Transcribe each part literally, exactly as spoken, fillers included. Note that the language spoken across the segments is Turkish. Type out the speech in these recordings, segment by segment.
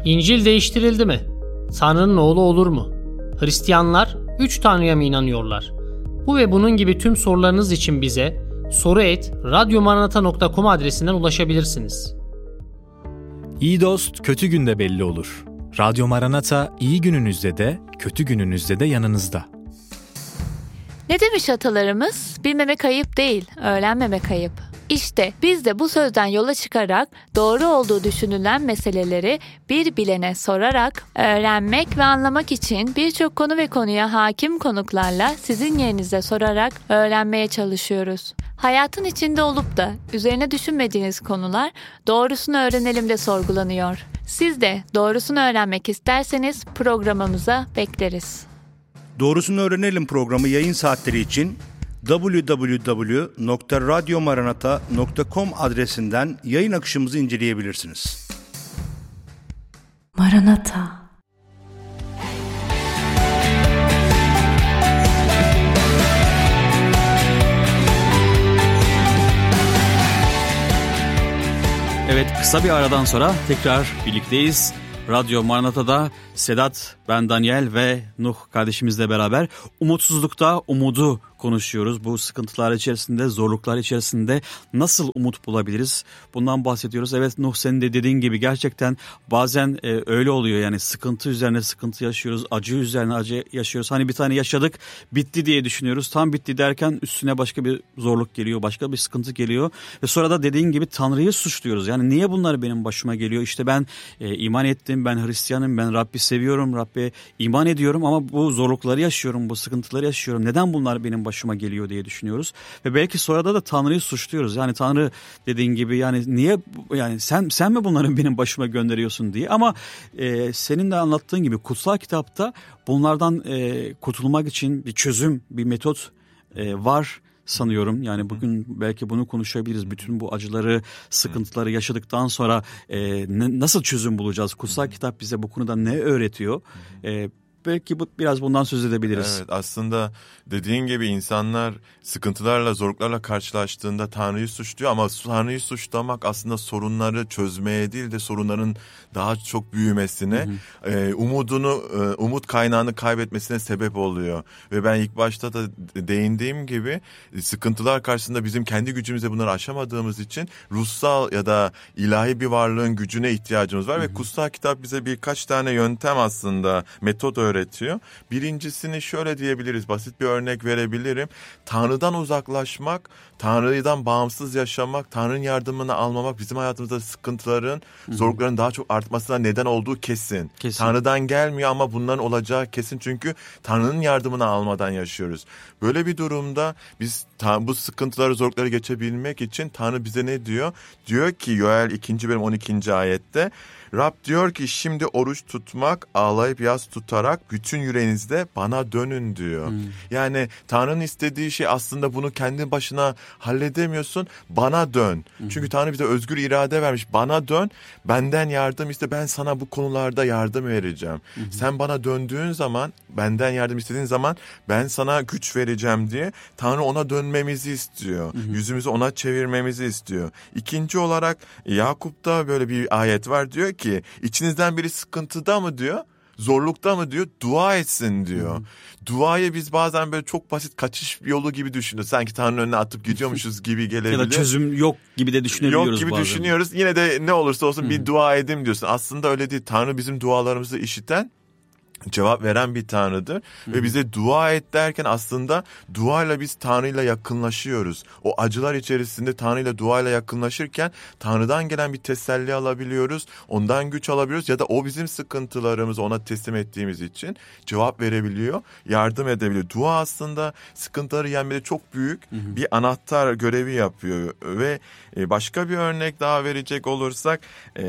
İncil değiştirildi mi? Tanrı'nın oğlu olur mu? Hristiyanlar üç Tanrı'ya mı inanıyorlar? Bu ve bunun gibi tüm sorularınız için bize soru et radyomaranata nokta com adresinden ulaşabilirsiniz. İyi dost kötü günde belli olur. Radyo Maranata iyi gününüzde de kötü gününüzde de yanınızda. Ne demiş atalarımız? Bilmemek ayıp değil, öğrenmemek ayıp. İşte biz de bu sözden yola çıkarak doğru olduğu düşünülen meseleleri bir bilene sorarak öğrenmek ve anlamak için birçok konu ve konuya hakim konuklarla sizin yerinizde sorarak öğrenmeye çalışıyoruz. Hayatın içinde olup da üzerine düşünmediğiniz konular doğrusunu öğrenelim de sorgulanıyor. Siz de doğrusunu öğrenmek isterseniz programımıza bekleriz. Doğrusunu Öğrenelim programı yayın saatleri için double-u double-u double-u nokta radyomaranata nokta com adresinden yayın akışımızı inceleyebilirsiniz. Maranata. Evet, kısa bir aradan sonra tekrar birlikteyiz. Radyo Maranata'da Sedat, ben Daniel ve Nuh kardeşimizle beraber umutsuzlukta umudu konuşuyoruz. Bu sıkıntılar içerisinde, zorluklar içerisinde nasıl umut bulabiliriz? Bundan bahsediyoruz. Evet Nuh, senin de dediğin gibi gerçekten bazen e, öyle oluyor. Yani sıkıntı üzerine sıkıntı yaşıyoruz, acı üzerine acı yaşıyoruz. Hani bir tane yaşadık, bitti diye düşünüyoruz. Tam bitti derken üstüne başka bir zorluk geliyor, başka bir sıkıntı geliyor. Ve sonra da dediğin gibi Tanrı'yı suçluyoruz. Yani niye bunlar benim başıma geliyor? İşte ben e, iman ettim, ben Hristiyanım, ben Rabbi seviyorum, Rabbe iman ediyorum ama bu zorlukları yaşıyorum, bu sıkıntıları yaşıyorum. Neden bunlar benim başıma geliyor diye düşünüyoruz. Ve belki sonra da, da Tanrı'yı suçluyoruz. Yani Tanrı dediğin gibi yani niye, yani sen sen mi bunları benim başıma gönderiyorsun diye. Ama e, senin de anlattığın gibi kutsal kitapta bunlardan e, kurtulmak için bir çözüm, bir metot e, var sanıyorum. Yani bugün belki bunu konuşabiliriz. Bütün bu acıları, sıkıntıları yaşadıktan sonra e, ne, nasıl çözüm bulacağız? Kutsal kitap bize bu konuda ne öğretiyor? E, belki bu, biraz bundan söz edebiliriz. Evet, aslında dediğin gibi insanlar sıkıntılarla, zorluklarla karşılaştığında Tanrı'yı suçluyor ama Tanrı'yı suçlamak aslında sorunları çözmeye değil de sorunların daha çok büyümesine, hı hı. E, umudunu, e, umut kaynağını kaybetmesine sebep oluyor. Ve ben ilk başta da değindiğim gibi sıkıntılar karşısında bizim kendi gücümüzle bunları aşamadığımız için ruhsal ya da ilahi bir varlığın gücüne ihtiyacımız var. Hı hı. Ve kutsal kitap bize birkaç tane yöntem aslında, metot öğretiyor. Birincisini şöyle diyebiliriz, basit bir örnek verebilirim. Tanrı'dan uzaklaşmak, Tanrı'dan bağımsız yaşamak, Tanrı'nın yardımını almamak bizim hayatımızda sıkıntıların, hı hı. zorlukların daha çok artmasına neden olduğu kesin. kesin. Tanrı'dan gelmiyor ama bunların olacağı kesin çünkü Tanrı'nın yardımını almadan yaşıyoruz. Böyle bir durumda biz bu sıkıntıları, zorlukları geçebilmek için Tanrı bize ne diyor? Diyor ki Yoel ikinci bölüm on ikinci ayette, Rab diyor ki şimdi oruç tutmak, ağlayıp yas tutarak bütün yüreğinizde bana dönün diyor. Hmm. Yani Tanrı'nın istediği şey aslında bunu kendi başına halledemiyorsun, bana dön. Hmm. Çünkü Tanrı bize özgür irade vermiş, bana dön, benden yardım iste, ben sana bu konularda yardım vereceğim. Hmm. Sen bana döndüğün zaman, benden yardım istediğin zaman ben sana güç vereceğim diye Tanrı ona dönmemizi istiyor. Hmm. Yüzümüzü ona çevirmemizi istiyor. İkinci olarak Yakup'ta böyle bir ayet var, diyor ki içinizden biri sıkıntıda mı diyor, zorlukta mı diyor, dua etsin diyor. Hmm. Duayı biz bazen böyle çok basit kaçış yolu gibi düşünüyoruz. Sanki Tanrı'nın önüne atıp gidiyormuşuz gibi gelebilir. Ya da çözüm yok gibi de düşünebiliyoruz Yok gibi bazen. düşünüyoruz. Yine de ne olursa olsun hmm. bir dua edeyim diyorsun. Aslında öyle değil. Tanrı bizim dualarımızı işiten, cevap veren bir Tanrı'dır. Hı-hı. Ve bize dua et derken aslında duayla biz Tanrı'yla yakınlaşıyoruz. O acılar içerisinde Tanrı'yla duayla yakınlaşırken Tanrı'dan gelen bir teselli alabiliyoruz. Ondan güç alabiliyoruz ya da o bizim sıkıntılarımızı ona teslim ettiğimiz için cevap verebiliyor, yardım edebiliyor. Dua aslında sıkıntıları yenmede çok büyük Hı-hı. bir anahtar görevi yapıyor. Ve başka bir örnek daha verecek olursak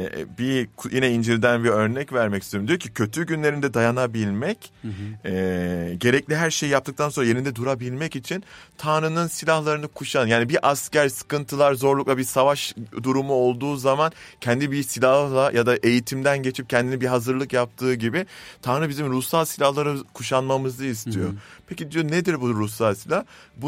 bir yine İncil'den bir örnek vermek istiyorum. Diyor ki kötü günlerinde dayan bilmek, hı hı. E, gerekli her şeyi yaptıktan sonra yerinde durabilmek için Tanrı'nın silahlarını kuşan, yani bir asker sıkıntılar, zorlukla bir savaş durumu olduğu zaman kendi bir silahla ya da eğitimden geçip kendini bir hazırlık yaptığı gibi Tanrı bizim ruhsal silahları kuşanmamızı istiyor. Hı hı. Peki diyor nedir bu ruhsal silah? Bunu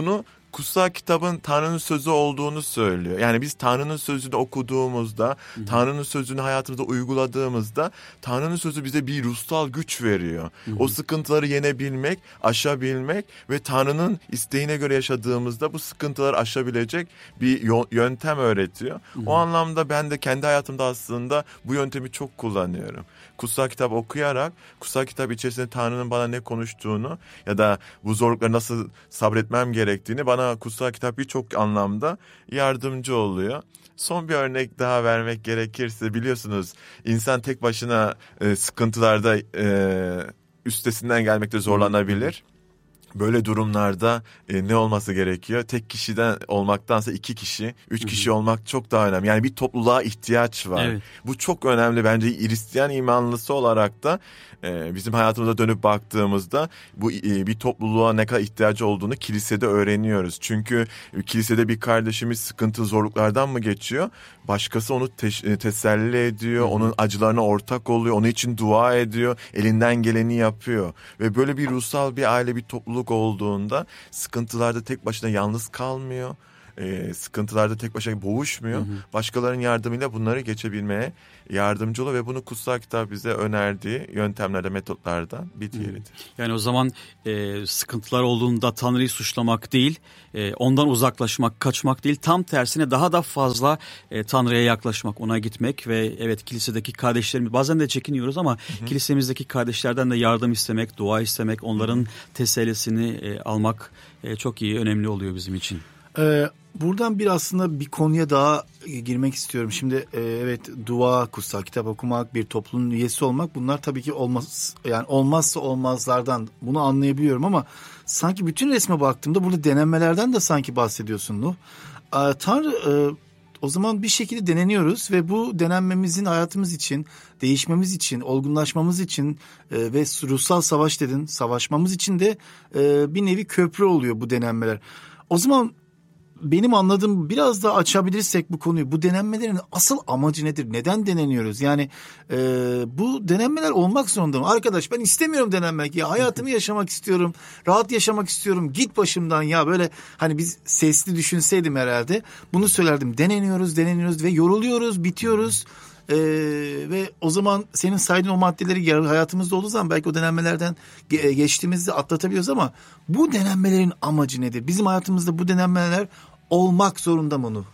kutsal kitabın Tanrı'nın sözü olduğunu söylüyor. Yani biz Tanrı'nın sözünü okuduğumuzda, Hı-hı. Tanrı'nın sözünü hayatımızda uyguladığımızda Tanrı'nın sözü bize bir ruhsal güç veriyor. Hı-hı. O sıkıntıları yenebilmek, aşabilmek ve Tanrı'nın isteğine göre yaşadığımızda bu sıkıntıları aşabilecek bir yöntem öğretiyor. Hı-hı. O anlamda ben de kendi hayatımda aslında bu yöntemi çok kullanıyorum. Kutsal kitap okuyarak, kutsal kitap içerisinde Tanrı'nın bana ne konuştuğunu ya da bu zorlukları nasıl sabretmem gerektiğini bana kutsal kitap birçok anlamda yardımcı oluyor. Son bir örnek daha vermek gerekirse, biliyorsunuz insan tek başına e, sıkıntılarda e, üstesinden gelmekte zorlanabilir. Böyle durumlarda e, ne olması gerekiyor? Tek kişiden olmaktansa iki kişi, üç kişi Hı-hı. olmak çok daha önemli. Yani bir topluluğa ihtiyaç var. Evet. Bu çok önemli bence. Hristiyan imanlısı olarak da e, bizim hayatımıza dönüp baktığımızda bu e, bir topluluğa ne kadar ihtiyacı olduğunu kilisede öğreniyoruz. Çünkü e, kilisede bir kardeşimiz sıkıntı, zorluklardan mı geçiyor? Başkası onu te- teselli ediyor, Hı-hı. onun acılarına ortak oluyor, onun için dua ediyor, elinden geleni yapıyor. Ve böyle bir ruhsal bir aile, bir topluluk olduğunda sıkıntılarda tek başına yalnız kalmıyor. E, sıkıntılarda tek başına boğuşmuyor. Hı hı. Başkalarının yardımıyla bunları geçebilmeye yardımcı oluyor ve bunu kutsal kitap bize önerdiği yöntemlerde, metotlardan bir diğeridir. Yani o zaman e, sıkıntılar olduğunda Tanrı'yı suçlamak değil, e, ondan uzaklaşmak, kaçmak değil, tam tersine daha da fazla e, Tanrı'ya yaklaşmak, ona gitmek ve evet kilisedeki kardeşlerimiz, bazen de çekiniyoruz ama hı hı. kilisemizdeki kardeşlerden de yardım istemek, dua istemek, onların hı hı. tesellisini e, almak e, çok iyi, önemli oluyor bizim için. Ee, buradan bir aslında bir konuya daha girmek istiyorum. Şimdi e, evet, dua, kutsal kitap okumak, bir toplumun üyesi olmak, bunlar tabii ki olmaz, yani olmazsa olmazlardan, bunu anlayabiliyorum ama sanki bütün resme baktığımda burada denemelerden de sanki bahsediyorsun Nuh. Ee, Tanrı e, o zaman bir şekilde deneniyoruz ve bu denenmemizin hayatımız için, değişmemiz için, olgunlaşmamız için e, ve ruhsal savaş dedin, savaşmamız için de e, bir nevi köprü oluyor bu denenmeler. O zaman benim anladığım, biraz daha açabilirsek bu konuyu, bu denenmelerin asıl amacı nedir? Neden deneniyoruz? Yani e, bu denenmeler olmak zorunda mı? Arkadaş, ben istemiyorum denenmek ya, hayatımı yaşamak istiyorum, rahat yaşamak istiyorum, git başımdan ya, böyle hani biz sesli düşünseydim herhalde bunu söylerdim. Deneniyoruz, deneniyoruz ve yoruluyoruz, bitiyoruz. Ee, ve o zaman senin saydığın o maddeleri hayatımızda olduğu zaman belki o denenmelerden ge- geçtiğimizde atlatabiliyoruz ama bu denenmelerin amacı nedir? Bizim hayatımızda bu denenmeler olmak zorunda mı onu?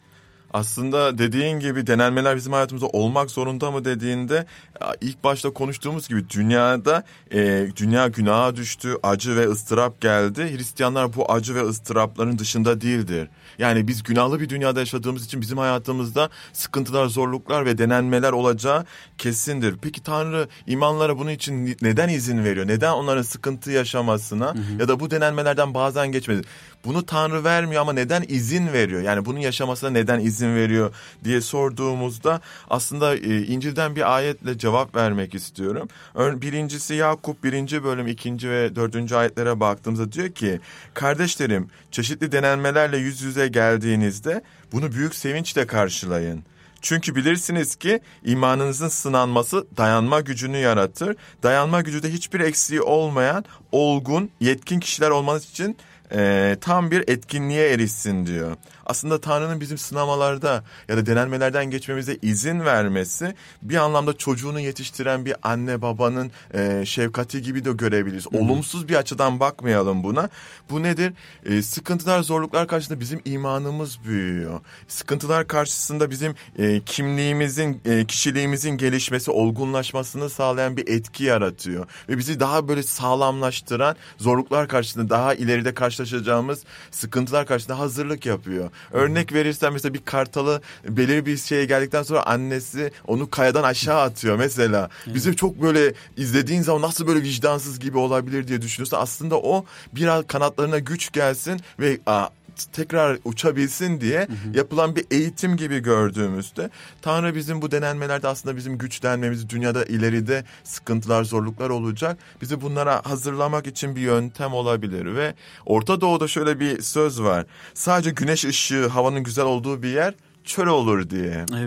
Aslında dediğin gibi denenmeler bizim hayatımızda olmak zorunda mı dediğinde, ilk başta konuştuğumuz gibi dünyada e, dünya günaha düştü, acı ve ıstırap geldi. Hristiyanlar bu acı ve ıstırapların dışında değildir. Yani biz günahlı bir dünyada yaşadığımız için bizim hayatımızda sıkıntılar, zorluklar ve denenmeler olacağı kesindir. Peki Tanrı imanlara bunun için neden izin veriyor? Neden onların sıkıntı yaşamasına, hı hı. ya da bu denenmelerden bazen geçmedi? Bunu Tanrı vermiyor ama neden izin veriyor? Yani bunun yaşamasına neden izin veriyor diye sorduğumuzda aslında e, İncil'den bir ayetle cevap vermek istiyorum. Birincisi Yakup birinci bölüm ikinci ve dördüncü ayetlere baktığımızda diyor ki, kardeşlerim, çeşitli denenmelerle yüz yüze geldiğinizde bunu büyük sevinçle karşılayın. Çünkü bilirsiniz ki imanınızın sınanması dayanma gücünü yaratır. Dayanma gücü de hiçbir eksiği olmayan, olgun, yetkin kişiler olmanız için e, tam bir etkinliğe erişsin diyor. Aslında Tanrı'nın bizim sınamalarda ya da denenmelerden geçmemize izin vermesi bir anlamda çocuğunu yetiştiren bir anne babanın e, şefkati gibi de görebiliriz. Hı-hı. Olumsuz bir açıdan bakmayalım buna. Bu nedir? E, sıkıntılar, zorluklar karşısında bizim imanımız büyüyor. Sıkıntılar karşısında bizim e, kimliğimizin, e, kişiliğimizin gelişmesi, olgunlaşmasını sağlayan bir etki yaratıyor. Ve bizi daha böyle sağlamlaştıran, zorluklar karşısında daha ileride karşılaşacağımız sıkıntılar karşısında hazırlık yapıyor. Örnek verirsem mesela bir kartalı belirli bir şeye geldikten sonra annesi onu kayadan aşağı atıyor mesela. Evet. Bizim çok böyle izlediğin zaman nasıl böyle vicdansız gibi olabilir diye düşünüyorsa aslında o biraz kanatlarına güç gelsin ve a, tekrar uçabilsin diye hı hı. yapılan bir eğitim gibi gördüğümüzde Tanrı bizim bu denenmelerde aslında bizim güçlenmemizi, dünyada ileride sıkıntılar, zorluklar olacak, bizi bunlara hazırlamak için bir yöntem olabilir. Ve Orta Doğu'da şöyle bir söz var: sadece güneş ışığı, havanın güzel olduğu bir yer çöl olur diye. Evet.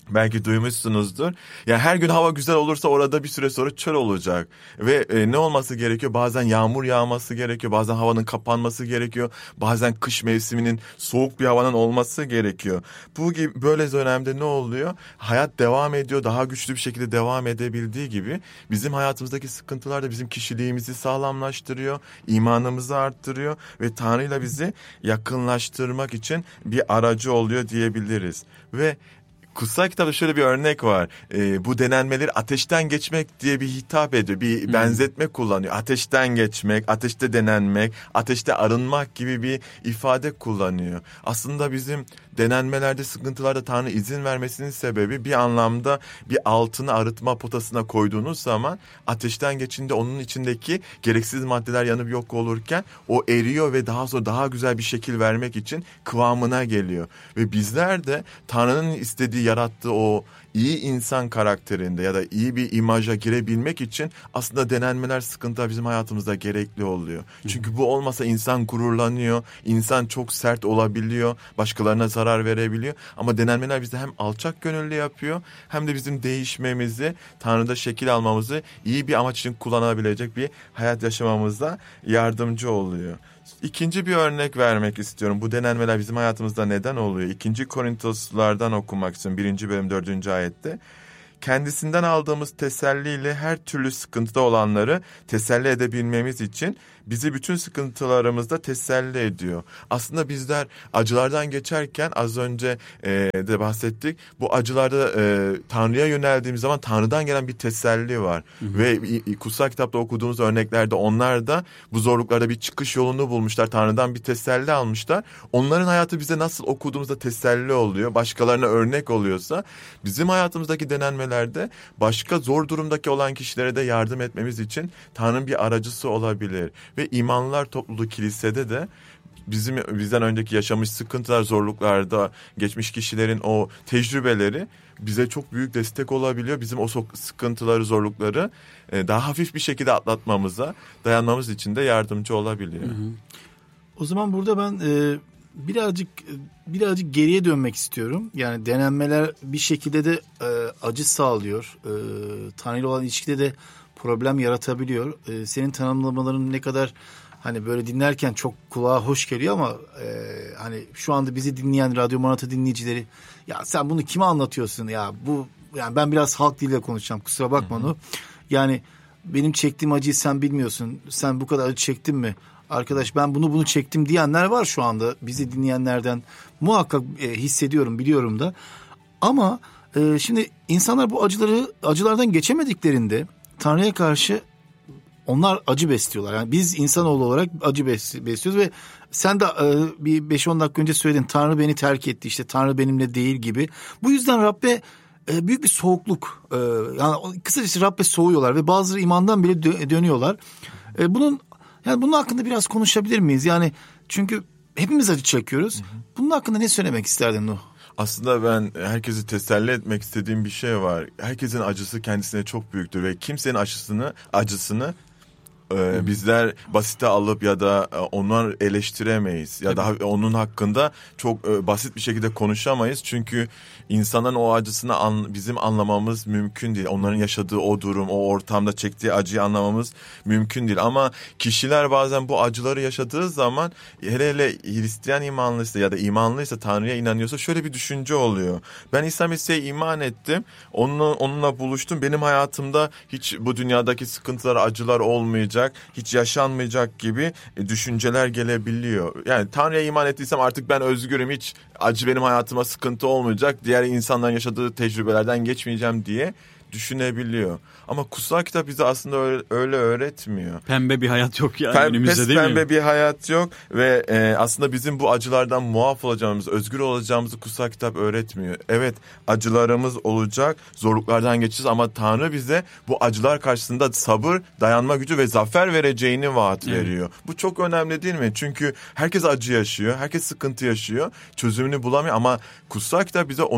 Belki duymuşsunuzdur. Yani her gün hava güzel olursa orada bir süre sonra çöl olacak. Ve e, ne olması gerekiyor? Bazen yağmur yağması gerekiyor. Bazen havanın kapanması gerekiyor. Bazen kış mevsiminin soğuk bir havanın olması gerekiyor. Bu gibi böyle dönemde ne oluyor? Hayat devam ediyor. Daha güçlü bir şekilde devam edebildiği gibi bizim hayatımızdaki sıkıntılar da bizim kişiliğimizi sağlamlaştırıyor. İmanımızı arttırıyor ve Tanrı'yla bizi yakınlaştırmak için bir aracı oluyor diyebiliriz. Ve Kutsal kitapta şöyle bir örnek var. Ee, bu denenmeleri ateşten geçmek diye bir hitap ediyor. Bir hmm. benzetme kullanıyor. Ateşten geçmek, ateşte denenmek, ateşte arınmak gibi bir ifade kullanıyor. Aslında bizim denenmelerde, sıkıntılarda Tanrı izin vermesinin sebebi bir anlamda bir altını arıtma potasına koyduğunuz zaman ateşten geçince onun içindeki gereksiz maddeler yanıp yok olurken o eriyor ve daha sonra daha güzel bir şekil vermek için kıvamına geliyor. Ve bizler de Tanrı'nın istediği, yarattığı o iyi insan karakterinde ya da iyi bir imaja girebilmek için aslında denenmeler, sıkıntılar bizim hayatımızda gerekli oluyor. Çünkü bu olmasa insan gururlanıyor, insan çok sert olabiliyor, başkalarına zarar verebiliyor. Ama denenmeler bizi hem alçak gönüllü yapıyor hem de bizim değişmemizi, Tanrı'da şekil almamızı iyi bir amaç için kullanabilecek bir hayat yaşamamıza yardımcı oluyor. İkinci bir örnek vermek istiyorum. Bu denenmeler bizim hayatımızda neden oluyor? İkinci Korintoslardan okumak istiyorum. Birinci bölüm dördüncü ayette. Kendisinden aldığımız teselliyle her türlü sıkıntıda olanları teselli edebilmemiz için bizi bütün sıkıntılarımızda teselli ediyor. Aslında bizler acılardan geçerken az önce e, de bahsettik. Bu acılarda e, Tanrı'ya yöneldiğimiz zaman Tanrı'dan gelen bir teselli var. Hı hı. Ve kutsal kitapta okuduğumuz örneklerde onlar da bu zorluklarda bir çıkış yolunu bulmuşlar. Tanrı'dan bir teselli almışlar. Onların hayatı bize nasıl okuduğumuzda teselli oluyor, başkalarına örnek oluyorsa bizim hayatımızdaki denenmelerde başka zor durumdaki olan kişilere de yardım etmemiz için Tanrı'nın bir aracısı olabilir. Ve imanlılar topluluğu kilisede de bizim bizden önceki yaşamış sıkıntılar, zorluklarda geçmiş kişilerin o tecrübeleri bize çok büyük destek olabiliyor. Bizim o sıkıntıları, zorlukları daha hafif bir şekilde atlatmamıza, dayanmamız için de yardımcı olabiliyor. Hı hı. O zaman burada ben e, birazcık birazcık geriye dönmek istiyorum. Yani denenmeler bir şekilde de e, acı sağlıyor. E, Tanrı ile olan ilişkide de problem yaratabiliyor. Ee, senin tanımlamaların ne kadar hani böyle dinlerken çok kulağa hoş geliyor ama e, hani şu anda bizi dinleyen Radyo Maranata dinleyicileri ya sen bunu kime anlatıyorsun ya bu yani ben biraz halk diliyle konuşacağım kusura bakma onu. Yani benim çektiğim acıyı sen bilmiyorsun. Sen bu kadar acı çektin mi? Arkadaş ben bunu bunu çektim diyenler var şu anda bizi dinleyenlerden muhakkak e, hissediyorum biliyorum da. Ama e, şimdi insanlar bu acıları acılardan geçemediklerinde Tanrı'ya karşı onlar acı besliyorlar. Yani biz insanoğlu olarak acı besliyoruz ve sen de e, bir beş on dakika önce söyledin Tanrı beni terk etti işte Tanrı benimle değil gibi. Bu yüzden Rabbe e, büyük bir soğukluk e, yani kısacası Rabbe soğuyorlar ve bazıları imandan bile dö- dönüyorlar. E, bunun yani bunun hakkında biraz konuşabilir miyiz? Yani çünkü hepimiz acı çekiyoruz. Hı hı. Bunun hakkında ne söylemek isterdin Nuh? Aslında ben herkesi teselli etmek istediğim bir şey var. Herkesin acısı kendisine çok büyüktür ve kimsenin acısını, acısını e, bizler basite alıp ya da onlar eleştiremeyiz. Ya da onun hakkında çok e, basit bir şekilde konuşamayız. Çünkü insanların o acısını an, bizim anlamamız mümkün değil. Onların yaşadığı o durum, o ortamda çektiği acıyı anlamamız mümkün değil. Ama kişiler bazen bu acıları yaşadığı zaman hele hele Hristiyan imanlıysa ya da imanlıysa Tanrı'ya inanıyorsa şöyle bir düşünce oluyor. Ben İsa Mesih'e iman ettim. Onunla, onunla buluştum. Benim hayatımda hiç bu dünyadaki sıkıntılar, acılar olmayacak. Hiç yaşanmayacak gibi düşünceler gelebiliyor. Yani Tanrı'ya iman ettiysem artık ben özgürüm. Hiç acı benim hayatıma sıkıntı olmayacak. Diğer insanların yaşadığı tecrübelerden geçmeyeceğim diye düşünebiliyor. Ama kutsal kitap bize aslında öyle, öyle öğretmiyor. Pembe bir hayat yok yani Pem, önümüzde değil mi? Pembe bir hayat yok ve e, aslında bizim bu acılardan muaf olacağımız, özgür olacağımızı kutsal kitap öğretmiyor. Evet acılarımız olacak, zorluklardan geçeceğiz ama Tanrı bize bu acılar karşısında sabır, dayanma gücü ve zafer vereceğini vaat evet. veriyor. Bu çok önemli değil mi? Çünkü herkes acı yaşıyor, herkes sıkıntı yaşıyor, çözümünü bulamıyor ama kutsal kitap bize onun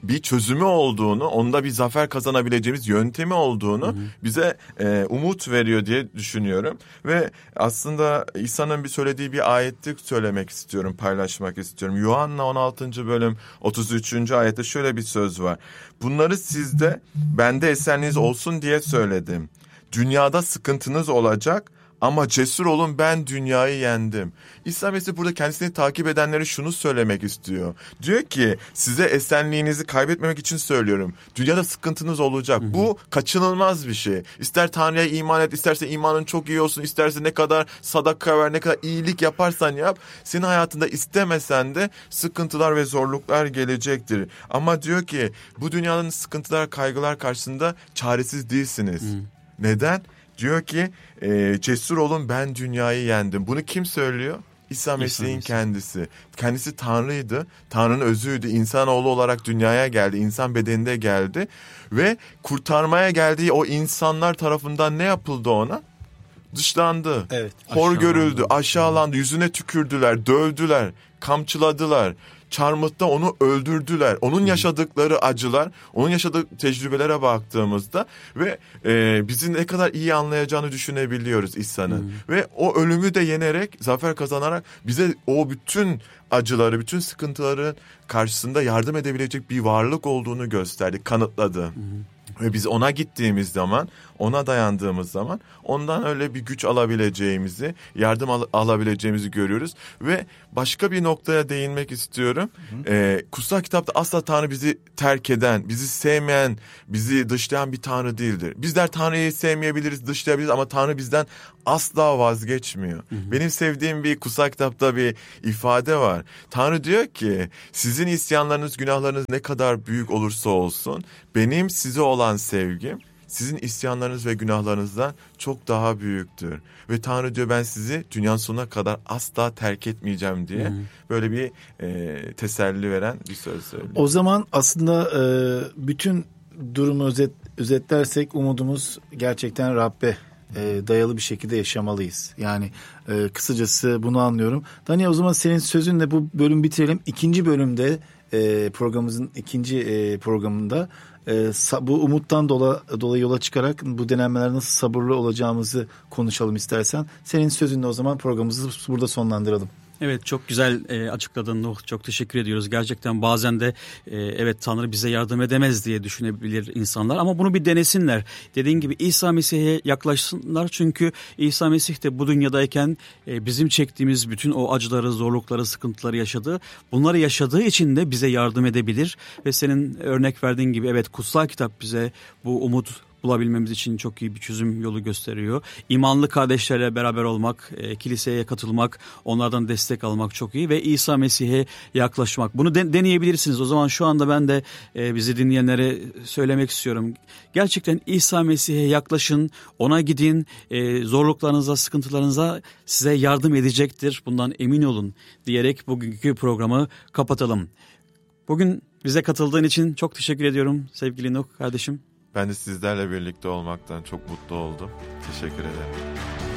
bir çözümü olduğunu, onda bir zafer kazanabileceğimiz yöntemi olduğunu hı hı. bize e, umut veriyor diye düşünüyorum. Ve aslında İsa'nın bir söylediği bir ayeti söylemek istiyorum, paylaşmak istiyorum. Yuhanna on altıncı bölüm otuz üçüncü ayette şöyle bir söz var. Bunları sizde, bende esenliğiniz olsun diye söyledim. Dünyada sıkıntınız olacak ama cesur olun, ben dünyayı yendim. İsa Mesih burada kendisini takip edenlere şunu söylemek istiyor. Diyor ki size esenliğinizi kaybetmemek için söylüyorum. Dünyada sıkıntınız olacak. Hı hı. Bu kaçınılmaz bir şey. İster Tanrı'ya iman et, isterse imanın çok iyi olsun, isterse ne kadar sadaka ver, ne kadar iyilik yaparsan yap. Senin hayatında istemesen de sıkıntılar ve zorluklar gelecektir. Ama diyor ki bu dünyanın sıkıntılar, kaygılar karşısında çaresiz değilsiniz. Hı. Neden? Diyor ki e, cesur olun, ben dünyayı yendim. Bunu kim söylüyor? İsa Mesih'in kendisi. Kendisi Tanrı'ydı. Tanrı'nın özüydü. İnsanoğlu olarak dünyaya geldi. İnsan bedeninde geldi. Ve kurtarmaya geldiği o insanlar tarafından ne yapıldı ona? Dışlandı. Evet, hor görüldü, aşağılandı. Yüzüne tükürdüler, dövdüler, kamçıladılar. Çarmıhta onu öldürdüler. Onun yaşadıkları acılar, onun yaşadığı tecrübelere baktığımızda ve e, bizi ne kadar iyi anlayacağını düşünebiliyoruz İsa'nın. Hmm. Ve o ölümü de yenerek, zafer kazanarak bize o bütün acıları, bütün sıkıntıların karşısında yardım edebilecek bir varlık olduğunu gösterdi, kanıtladı. Hmm. Ve biz ona gittiğimiz zaman, ona dayandığımız zaman ondan öyle bir güç alabileceğimizi, yardım al- alabileceğimizi görüyoruz. Ve başka bir noktaya değinmek istiyorum. Ee, Kutsal Kitapta asla Tanrı bizi terk eden, bizi sevmeyen, bizi dışlayan bir Tanrı değildir. Bizler Tanrı'yı sevmeyebiliriz, dışlayabiliriz ama Tanrı bizden asla vazgeçmiyor. Hı hı. Benim sevdiğim bir Kutsal Kitapta bir ifade var. Tanrı diyor ki, sizin isyanlarınız, günahlarınız ne kadar büyük olursa olsun, benim size olan sevgim sizin isyanlarınız ve günahlarınızdan çok daha büyüktür. Ve Tanrı diyor, ben sizi dünyanın sonuna kadar asla terk etmeyeceğim diye hmm. böyle bir e, teselli veren bir söz söylüyor. O zaman aslında e, bütün durumu özet, özetlersek umudumuz gerçekten Rabbe e, dayalı bir şekilde yaşamalıyız. Yani e, kısacası bunu anlıyorum. Daniel, o zaman senin sözünle bu bölümü bitirelim. İkinci bölümde e, programımızın ikinci e, programında Ee, bu umuttan dola, dolayı yola çıkarak bu denemeler nasıl sabırlı olacağımızı konuşalım istersen. Senin sözünle o zaman programımızı burada sonlandıralım. Evet, çok güzel e, açıkladın Nuh. Çok teşekkür ediyoruz. Gerçekten bazen de e, evet Tanrı bize yardım edemez diye düşünebilir insanlar ama bunu bir denesinler. Dediğin gibi İsa Mesih'e yaklaşsınlar çünkü İsa Mesih de bu dünyadayken e, bizim çektiğimiz bütün o acıları, zorlukları, sıkıntıları yaşadı. Bunları yaşadığı için de bize yardım edebilir ve senin örnek verdiğin gibi evet kutsal kitap bize bu umut bulabilmemiz için çok iyi bir çözüm yolu gösteriyor. İmanlı kardeşlerle beraber olmak, e, kiliseye katılmak, onlardan destek almak çok iyi ve İsa Mesih'e yaklaşmak. Bunu de, deneyebilirsiniz. O zaman şu anda ben de e, bizi dinleyenlere söylemek istiyorum. Gerçekten İsa Mesih'e yaklaşın, ona gidin, e, zorluklarınıza, sıkıntılarınıza size yardım edecektir. Bundan emin olun diyerek bugünkü programı kapatalım. Bugün bize katıldığın için çok teşekkür ediyorum sevgili Nuh kardeşim. Ben de sizlerle birlikte olmaktan çok mutlu oldum. Teşekkür ederim.